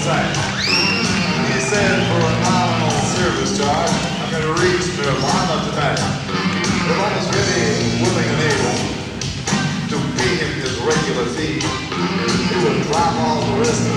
tight. He said for a nominal service charge, I'm going to reach